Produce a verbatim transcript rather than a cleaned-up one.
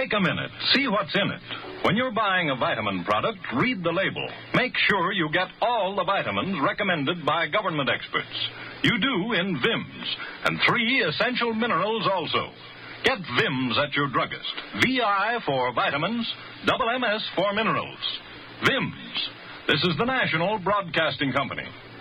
Take a minute. See what's in it. When you're buying a vitamin product, read the label. Make sure you get all the vitamins recommended by government experts. You do in Vims, and three essential minerals also. Get Vims at your druggist. V I for vitamins, double M S for minerals. Vims. This is the National Broadcasting Company.